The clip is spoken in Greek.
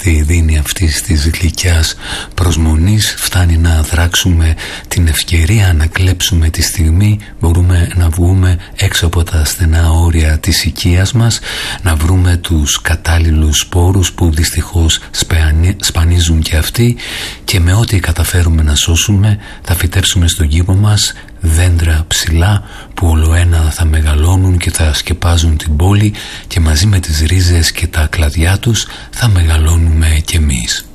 στη δίνη αυτής της γλυκιάς προσμονής. Φτάνει να δράξουμε την ευκαιρία να κλέψουμε τη στιγμή. Μπορούμε να βγούμε έξω από τα στενά όρια της οικίας μας, να βρούμε τους κατάλληλους σπόρους που δυστυχώς σπανίζουν και αυτοί, και με ό,τι καταφέρουμε να σώσουμε θα φυτέψουμε στον κήπο μας δέντρα ψηλά που ολοένα θα μεγαλώνουν και θα σκεπάζουν την πόλη, και μαζί με τις ρίζες και τα κλαδιά τους θα μεγαλώνουμε κι εμείς.